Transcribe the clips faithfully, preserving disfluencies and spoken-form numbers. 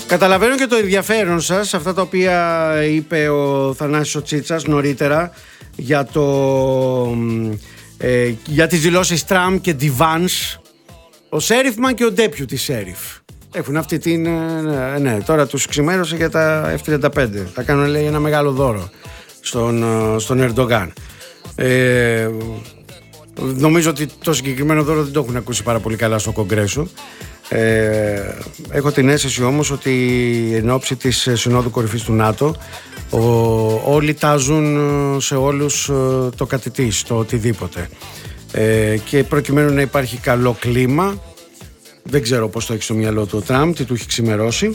Καταλαβαίνω και το ενδιαφέρον σας, αυτά τα οποία είπε ο Θανάσης ο Τσίτσας νωρίτερα για, το, ε, για τις δηλώσεις Τραμπ και Ντιβάνς, ο Σέριφμαν και ο Ντέπιουτι Σέριφ. Έχουν αυτή την... Ναι, ναι, τώρα τους ξημέρωσε για τα εφ τριάντα πέντε. Θα κάνουν, λέει, ένα μεγάλο δώρο στον, στον Ερντογκάν. Ε, νομίζω ότι το συγκεκριμένο δώρο δεν το έχουν ακούσει πάρα πολύ καλά στο Κογκρέσο. Ε, έχω την αίσθηση όμως ότι εν ώψη της Συνόδου Κορυφής του ΝΑΤΟ ο, όλοι τάζουν σε όλους το κατητής, το οτιδήποτε. Ε, και προκειμένου να υπάρχει καλό κλίμα, δεν ξέρω πώς το έχει στο μυαλό του ο Τραμπ, τι του έχει ξημερώσει,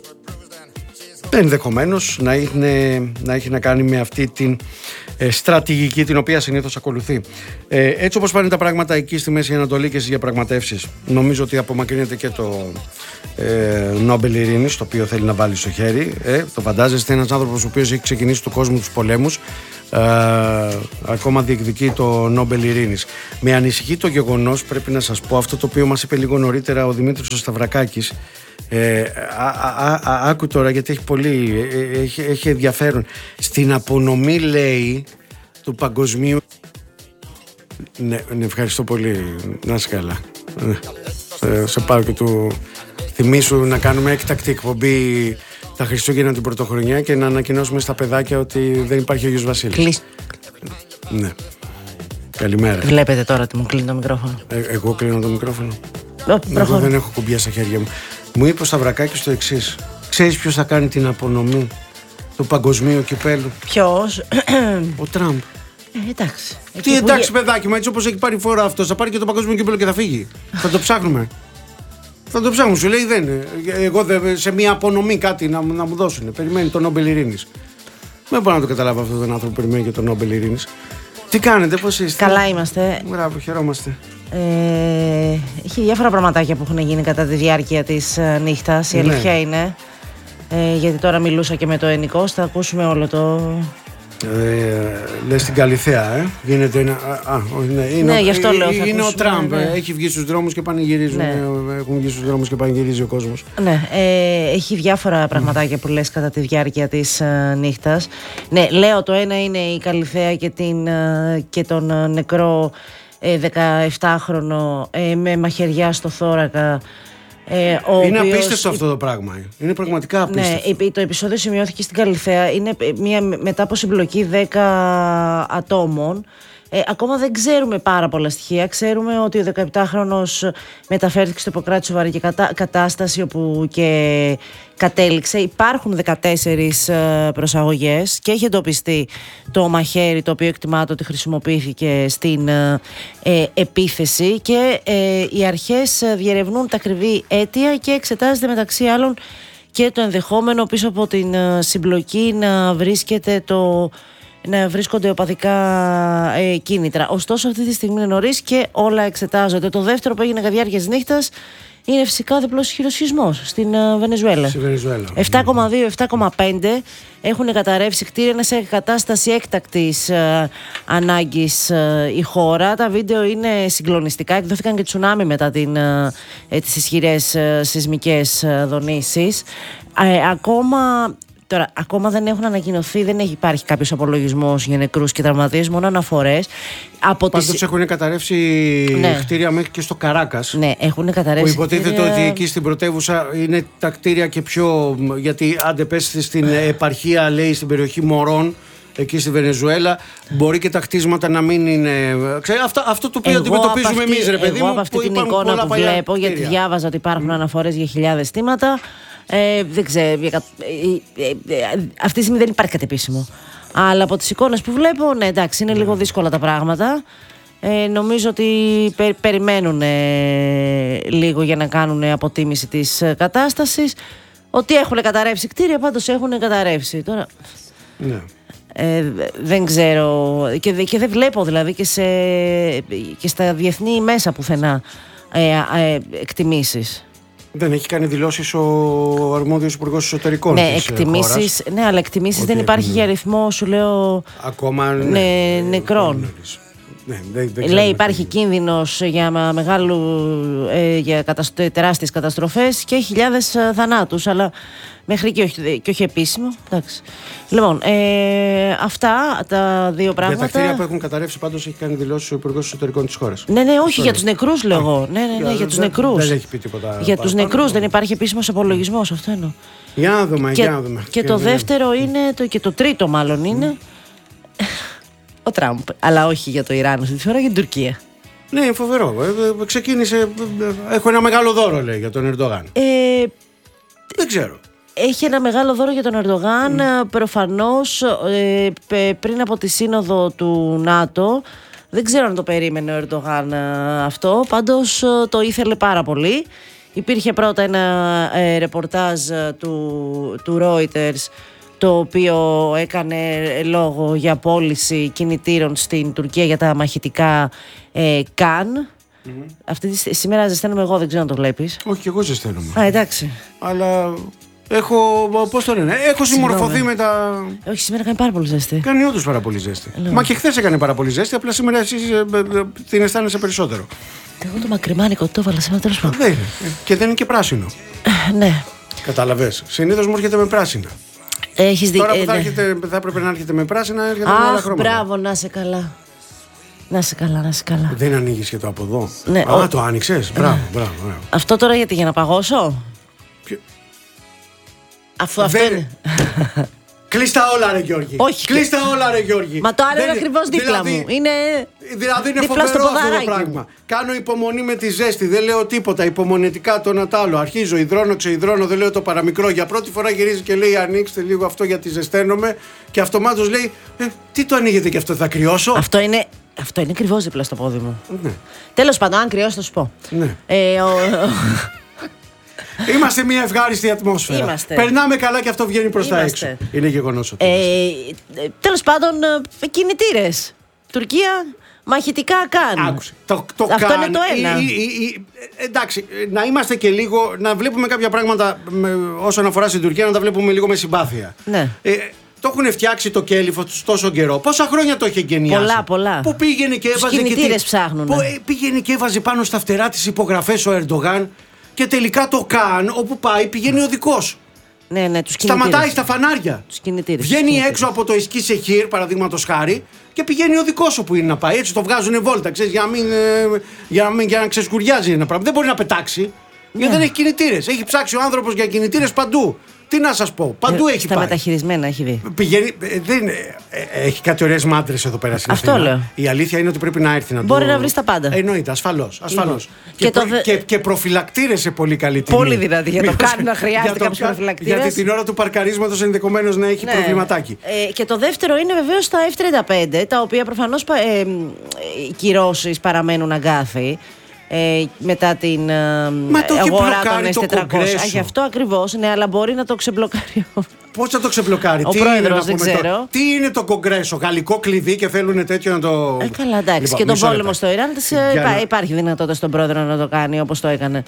ενδεχομένως να, να έχει να κάνει με αυτή την ε, στρατηγική την οποία συνήθως ακολουθεί. Ε, έτσι όπως πάνε τα πράγματα εκεί στη Μέση Ανατολή και στις διαπραγματεύσεις, νομίζω ότι απομακρύνεται και το ε, Νόμπελ Ειρήνης, το οποίο θέλει να βάλει στο χέρι. Ε, το φαντάζεστε, ένας άνθρωπος ο οποίος έχει ξεκινήσει του κόσμου τους πολέμους, ε, ακόμα διεκδικεί το Νόμπελ Ειρήνης. Με ανησυχεί το γεγονός, πρέπει να σας πω, αυτό το οποίο μας είπε λίγο νωρίτερα ο Δημήτρης ο Σταυρακάκης. Ε, α, α, α, άκου τώρα, γιατί έχει πολύ ε, έχει, έχει ενδιαφέρον. Στην απονομή, λέει, του παγκοσμίου. Ναι, ναι, ευχαριστώ πολύ, να είσαι καλά. ε, σε πάω και του θυμίσου να κάνουμε έκτακτη εκπομπή τα Χριστούγεννα την Πρωτοχρονιά και να ανακοινώσουμε στα παιδάκια ότι δεν υπάρχει Αγίος Βασίλης. Κλείς. Ναι. Καλημέρα. Βλέπετε τώρα ότι μου κλείνει το μικρόφωνο. ε, Εγώ κλείνω το μικρόφωνο. Ω, Εγώ δεν έχω κουμπιά στα χέρια μου. Μου είπε ο Σταυρακάκης το εξής. Ξέρεις ποιος θα κάνει την απονομή του παγκοσμίου κυπέλου? Ποιος? Ο Τραμπ. Ε, εντάξει. Τι εντάξει, παιδάκι, μα έτσι όπως έχει πάρει φορά αυτός, θα πάρει και το παγκοσμίο κύπελο και θα φύγει. Θα το ψάχνουμε. Θα το ψάχνουμε, σου λέει δεν είναι. Εγώ δε, σε μια απονομή κάτι να, να μου δώσουν. Περιμένει το Νόμπελ Ειρήνης. Δεν μπορώ να το καταλάβω αυτόν τον άνθρωπο που περιμένει και το Νόμπελ Ειρήνης. Τι κάνετε, πώς είστε? Καλά είμαστε. Μπράβο, χαιρόμαστε. Ε, έχει διάφορα πραγματάκια που έχουν γίνει κατά τη διάρκεια της ε, νύχτας. Η Ναι. αλήθεια είναι. Ε, γιατί τώρα μιλούσα και με το Ενικό, θα ακούσουμε όλο το. Ε, λες την Καλιθέα, ε? Γίνεται ένα. Α, α, ναι, είναι, Ναι, γι' αυτό λέω, θα είναι ο ακούσουμε, Τραμπ. ναι. ε, Έχει βγει στους δρόμους και πανηγυρίζουν. Ναι. ε, Έχουν βγει στους δρόμους και πανηγυρίζει ο κόσμος. Ναι, ε, έχει διάφορα πραγματάκια που λες κατά τη διάρκεια της ε, νύχτας. Ναι, λέω το ένα είναι η Καλιθέα και, την, ε, και τον ε, νεκρό ε, δεκαεπτάχρονο ε, με μαχαιριά στο θώρακα. Ε, ο Είναι οποίος... απίστευτο αυτό το πράγμα. Είναι πραγματικά απίστευτο. Ναι, το επεισόδιο σημειώθηκε στην Καλιθέα. Είναι μια, μετά από συμπλοκή δέκα ατόμων. Ε, ακόμα δεν ξέρουμε πάρα πολλά στοιχεία. Ξέρουμε ότι ο δεκαεπτάχρονος μεταφέρθηκε στο Ιπποκράτη σοβαρή και κατα... κατάσταση, όπου και κατέληξε. Υπάρχουν δεκατέσσερις ε, προσαγωγές και έχει εντοπιστεί το μαχαίρι, το οποίο εκτιμάται ότι χρησιμοποιήθηκε στην ε, ε, επίθεση, και ε, οι αρχές διερευνούν τα ακριβή αίτια και εξετάζεται μεταξύ άλλων και το ενδεχόμενο πίσω από την ε, συμπλοκή να βρίσκεται το... να βρίσκονται οπαδικά ε, κίνητρα. Ωστόσο, αυτή τη στιγμή είναι νωρίς και όλα εξετάζονται. Το δεύτερο που έγινε κατά διάρκεια της νύχτας είναι φυσικά διπλός χειροσχισμός στην uh, Βενεζουέλα. Στη Βενεζουέλα. επτά κόμμα δύο επτά κόμμα πέντε έχουν καταρρεύσει κτίρια, είναι σε κατάσταση έκτακτης uh, ανάγκης uh, η χώρα. Τα βίντεο είναι συγκλονιστικά. Εκδόθηκαν και τσουνάμι μετά την, uh, ε, τις ισχυρές uh, σεισμικές uh, δονήσεις. Ε, ακόμα... Τώρα, ακόμα δεν έχουν ανακοινωθεί, δεν έχει υπάρχει κάποιος απολογισμός για νεκρούς και τραυματίες, μόνο αναφορές. Πάντως τις... έχουν καταρρεύσει ναι. κτίρια μέχρι και στο Καράκας. Ναι, έχουν καταρρεύσει. Που υποτίθεται κτίρια... ότι εκεί στην πρωτεύουσα είναι τα κτίρια και πιο. Γιατί άντε πες στην επαρχία, λέει, στην περιοχή Μωρών, εκεί στη Βενεζουέλα, μπορεί και τα κτίσματα να μην είναι. Ξέρετε, αυτό, αυτό το οποίο αντιμετωπίζουμε εμείς, ρε παιδί μου. Εγώ από αυτή την εικόνα που βλέπω, κτίρια. Γιατί διάβαζα ότι υπάρχουν mm. αναφορές για χιλιάδες θύματα. Ε, δεν ξέρω, ε, ε, ε, αυτή τη στιγμή δεν υπάρχει κάτι επίσημο. Αλλά από τις εικόνες που βλέπω, ναι, εντάξει, είναι λίγο δύσκολα τα πράγματα. Ε, νομίζω ότι πε, περιμένουν ε, λίγο για να κάνουν αποτίμηση της ε, κατάστασης. Ότι έχουν καταρρεύσει κτίρια, πάντως έχουν καταρρεύσει. Τώρα, ναι. ε, δεν ξέρω και, και δεν βλέπω δηλαδή και, σε, και στα διεθνή μέσα πουθενά ε, ε, εκτιμήσεις. Δεν έχει κάνει δηλώσεις ο αρμόδιος υπουργός εσωτερικών ναι, της εκτιμήσεις, χώρας. Ναι, αλλά εκτιμήσεις δεν υπάρχει για αριθμό, σου λέω, ακόμα ναι, νεκρών. Ναι, δεν, δεν λέει υπάρχει κίνδυνος για, μεγάλου, ε, για κατασ... τεράστιες καταστροφές και χιλιάδες ε, θανάτους, αλλά μέχρι και όχι, και όχι επίσημο. Εντάξει. Λοιπόν, ε, αυτά τα δύο πράγματα. Για τα κτίρια που έχουν καταρρεύσει πάντως έχει κάνει δηλώσεις ο Υπουργός Εσωτερικών της χώρας. Ναι, ναι, όχι, Sorry. για τους νεκρούς λέω εγώ. Ναι, ναι, ναι, για τους νεκρούς. Δεν έχει πει τίποτα. Για τους νεκρούς δεν υπάρχει επίσημος απολογισμός, αυτό εννοώ. Για να δούμε, και, για να δούμε. Και το δεύτερο είναι, το, και το τρίτο μάλλον είναι, mm. ο Τραμπ. Αλλά όχι για το Ιράν αυτή τη φορά, για την Τουρκία. Ναι, φοβερό. Ε, ξεκίνησε. Έχω ένα μεγάλο δώρο, λέει, για τον Ερντογάν. Ε, δεν ξέρω. Έχει ένα μεγάλο δώρο για τον Ερντογάν. Mm. Προφανώς ε, πριν από τη σύνοδο του ΝΑΤΟ. Δεν ξέρω αν το περίμενε ο Ερντογάν αυτό. Πάντως το ήθελε πάρα πολύ. Υπήρχε πρώτα ένα ε, ρεπορτάζ του, του Reuters, το οποίο έκανε λόγο για πώληση κινητήρων στην Τουρκία για τα μαχητικά ε, Καν. Mm-hmm. Αυτή τη, σήμερα ζεσταίνομαι εγώ, δεν ξέρω αν το βλέπεις. Όχι, και εγώ ζεσταίνομαι. Α, εντάξει. Αλλά έχω, πώς το λένε, έχω συμμορφωθεί Συγνώμη. με τα... Όχι, σήμερα κάνει πάρα πολύ ζέστη. Κάνει όντως πάρα πολύ ζέστη. Λέω. Μα και χθες έκανε πάρα πολύ ζέστη, απλά σήμερα εσύ την αισθάνεσαι περισσότερο. Εγώ το μακριμάνικο το έβαλα σήμερα, τέλος πάντων. Ναι, και δεν είναι και πράσινο. Ναι. Κατάλαβες. Συνήθως μου έρχεται με πράσινα. Έχεις δει. Τώρα που ε, θα, ναι. έρχεται, θα έπρεπε να έρχεται με πράσινα, έρχεται Αχ, με άλλα χρώματα. Μπράβο, να σε καλά. Να σε καλά, να σε καλά. Δεν ανοίγεις και το από εδώ. Ναι, Α, ο... το άνοιξες. Μπράβο, μπράβο, μπράβο. Αυτό τώρα γιατί, για να παγώσω. Ποιο... Αφού αυτό Δεν... είναι. Κλείστα όλα, ρε Γιώργη. Όχι. Κλείστα όλα, ρε Γιώργη. Μα το άλλο δεν... είναι ακριβώς δίπλα δηλαδή... μου. Είναι. Δηλαδή είναι φοβερό αυτό το πράγμα. Κάνω υπομονή με τη ζέστη, δεν λέω τίποτα. Υπομονετικά το Νατάλο. Αρχίζω, υδρώνω, ξεϊδρώνω, δεν λέω το παραμικρό. Για πρώτη φορά γυρίζει και λέει: ανοίξτε λίγο αυτό γιατί ζεσταίνομαι. Και αυτομάτως λέει: ε, τι το ανοίγετε και αυτό, θα κρυώσω. Αυτό είναι. Αυτό είναι ακριβώς δίπλα στο πόδι μου. Ναι. Τέλος πάντων, αν κρυώσει, θα σου πω. Ναι. Ε, ο... Είμαστε μια ευχάριστη ατμόσφαιρα. Είμαστε. Περνάμε καλά και αυτό βγαίνει προς τα έξω. Είναι γεγονός ότι. Ε, τέλος πάντων, κινητήρες. Τουρκία, μαχητικά Καν. Άκουσε. Το, το αυτό καν, είναι το ένα. Ή, ή, ή, εντάξει, να είμαστε και λίγο. Να βλέπουμε κάποια πράγματα με, όσον αφορά στην Τουρκία, να τα βλέπουμε λίγο με συμπάθεια. Ναι. Ε, το έχουν φτιάξει το κέλυφο του τόσο καιρό. Πόσα χρόνια το έχει εγκαινιάσει. Πολλά, πολλά. Που πήγαινε και έβαζε. Τους κινητήρες ψάχνουν. Που πήγαινε και έβαζε πάνω στα φτερά τις υπογραφές ο Ερντογάν. Και τελικά το Καν, όπου πάει, πηγαίνει οδικός. Ναι, ναι, τους κινητήρες. Σταματάει στα φανάρια. Τους κινητήρες. Βγαίνει τους κινητήρες. έξω από το Εσκή Σεχίρ, παραδείγματος χάρη, και πηγαίνει οδικός όπου είναι να πάει. Έτσι το βγάζουν βόλτα, ξέρεις, για να μην, για να, μην, για να ξεσκουριάζει ένα πράγμα. Δεν μπορεί να πετάξει. Ναι. Γιατί δεν έχει κινητήρες. Έχει ψάξει ο άνθρωπος για κινητήρες παντού. Τι να σας πω, παντού ε, έχει στα πάει. Στα μεταχειρισμένα έχει δει. Πηγαίνει, ε, δεν, ε, ε, έχει κάτι ωραίες μάντρες εδώ πέρα στην Αυτό Αθήνα. λέω. Η αλήθεια είναι ότι πρέπει να έρθει να Μπορεί το... να βρει τα πάντα. Εννοείται, ασφαλώς. ασφαλώς. Και, και, το προ, δε... και, και προφυλακτήρες σε πολύ καλή τιμή. Πολύ δυνατή. Για το κάνει να χρειάζεται κάποιος προφυλακτήρες. Γιατί την ώρα του παρκαρίσματος ενδεχομένως να έχει ναι. προβληματάκι. Ε, και το δεύτερο είναι βεβαίως τα εφ τριάντα πέντε, τα οποία προφανώς ε, ε, οι κυρώσεις παραμένουν αγκάθι. Ε, μετά την ε, αγορά των ες τετρακόσια. Γι' αυτό ακριβώς, ναι, αλλά μπορεί να το ξεμπλοκάρει. Πώς θα το ξεμπλοκάρει, ο τι πρόεδρος, είναι, δεν ξέρω. Το, τι είναι το Κογκρέσο, γαλλικό κλειδί και θέλουν τέτοιο να το. Ε, καλά, εντάξει. Λοιπόν, και τον πόλεμο λεπτά. Στο Ιράν υπά, να... υπάρχει δυνατότητα στον πρόεδρο να το κάνει όπως το έκανε.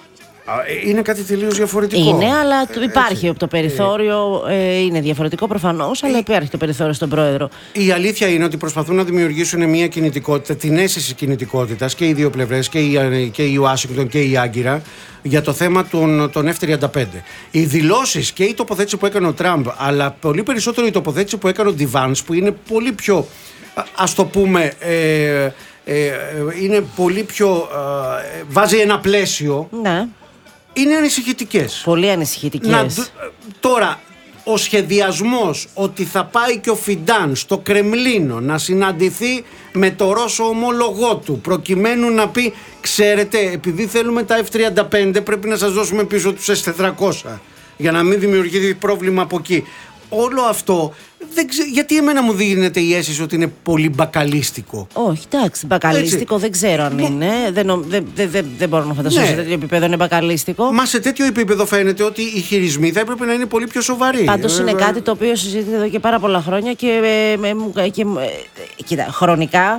Είναι κάτι τελείως διαφορετικό. Είναι, αλλά ε, υπάρχει έτσι. Το περιθώριο. Ε, είναι διαφορετικό προφανώς, αλλά υπάρχει το περιθώριο στον πρόεδρο. Η αλήθεια είναι ότι προσπαθούν να δημιουργήσουν μια κινητικότητα, την αίσθηση κινητικότητας και οι δύο πλευρές, και η, και η Ουάσιγκτον και η Άγκυρα, για το θέμα των, των εφ τριάντα πέντε. Οι δηλώσεις και η τοποθέτηση που έκανε ο Τραμπ, αλλά πολύ περισσότερο η τοποθέτηση που έκανε ο Ντιβάνς, που είναι πολύ πιο, ας το πούμε, ε, ε, ε, είναι πολύ πιο. Ε, βάζει ένα πλαίσιο. Ναι. Είναι ανησυχητικές. Πολύ ανησυχητικές. Να, τώρα, ο σχεδιασμός ότι θα πάει και ο Φιντάν στο Κρεμλίνο να συναντηθεί με το Ρώσο ομόλογό του, προκειμένου να πει, ξέρετε, επειδή θέλουμε τα εφ τριάντα πέντε πρέπει να σας δώσουμε πίσω τους ες τετρακόσια για να μην δημιουργηθεί πρόβλημα από εκεί. Όλο αυτό, δεν ξέ, γιατί εμένα μου δίνεται η αίσθηση ότι είναι πολύ μπακαλίστικο. Όχι, εντάξει, μπακαλίστικο δεν ξέρω αν είναι. Δεν, δεν, δεν, δεν μπορώ να φανταστώ ναι. σε τέτοιο επίπεδο είναι μπακαλίστικο. Μα σε τέτοιο επίπεδο φαίνεται ότι οι χειρισμοί θα έπρεπε να είναι πολύ πιο σοβαροί. Πάντως είναι ε, κάτι το οποίο συζητείται εδώ και πάρα πολλά χρόνια και, ε, ε, και ε, κοίτα, χρονικά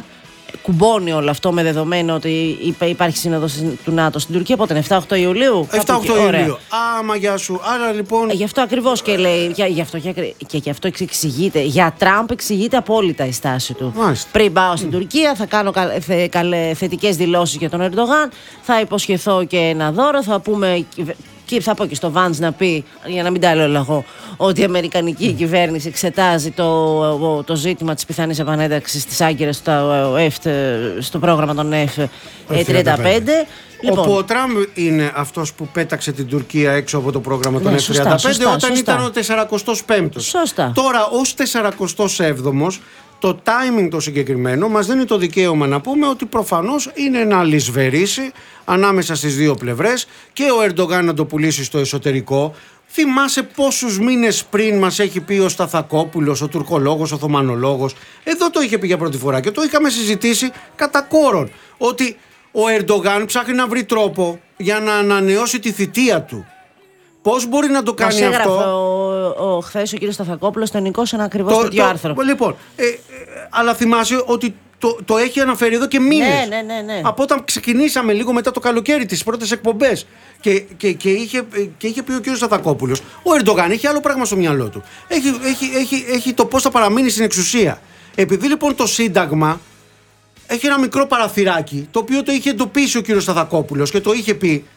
κουμπώνει όλο αυτό με δεδομένο ότι υπάρχει σύνοδος του ΝΑΤΟ στην Τουρκία. Πότε είναι, εφτά οκτώ Ιουλίου. εφτά οκτώ Ιουλίου. Άμα γεια σου. Άρα λοιπόν. Ε, γι' αυτό ακριβώς και λέει. Για, γι αυτό, και γι' αυτό εξηγείται. Για Τραμπ εξηγείται απόλυτα η στάση του. Μάλιστα. Πριν πάω στην mm. Τουρκία, θα κάνω θε, θετικές δηλώσεις για τον Ερντογάν. Θα υποσχεθώ και ένα δώρο. Θα πούμε. Και θα πω και στο Vance να πει, για να μην τα λέω λαγώ, ότι η Αμερικανική mm. κυβέρνηση εξετάζει το, το ζήτημα της πιθανής επανένταξης της Άγκυρας στο, στο πρόγραμμα των εφ τριάντα πέντε. Λοιπόν, όπου ο Τραμπ είναι αυτός που πέταξε την Τουρκία έξω από το πρόγραμμα των ναι, εφ τριάντα πέντε σωστά, όταν σωστά. ήταν ο τεσσαρακοστός πέμπτος. Σωστά. Τώρα ως τεσσαρακοστός έβδομος το timing το συγκεκριμένο μας δίνει το δικαίωμα να πούμε ότι προφανώς είναι να λησβερίσει ανάμεσα στις δύο πλευρές και ο Ερντογάν να το πουλήσει στο εσωτερικό. Θυμάσαι πόσους μήνες πριν μας έχει πει ο Σταθακόπουλος, ο τουρκολόγος, ο Θωμανολόγος, εδώ το είχε πει για πρώτη φορά και το είχαμε συζητήσει κατά κόρον, ότι ο Ερντογάν ψάχνει να βρει τρόπο για να ανανεώσει τη θητεία του. Πώς μπορεί να το κάνει μας έγραφε αυτό. Ο, ο, χθες ο κύριος Σταθακόπουλος το ενικό σε ένα ακριβώς τέτοιο άρθρο. Λοιπόν, ε, ε, αλλά θυμάσαι ότι το, το έχει αναφέρει εδώ και μήνες. Ναι, ναι, ναι, ναι. Από όταν ξεκινήσαμε λίγο μετά το καλοκαίρι, τις πρώτες εκπομπές. Και, και, και, είχε, και είχε πει ο κύριος Σταθακόπουλος, ο Ερντογάν έχει άλλο πράγμα στο μυαλό του. Έχει, έχει, έχει, έχει το πώς θα παραμείνει στην εξουσία. Επειδή λοιπόν το Σύνταγμα έχει ένα μικρό παραθυράκι, το οποίο το είχε εντοπίσει ο κύριος Σταθακόπουλος και το είχε πει.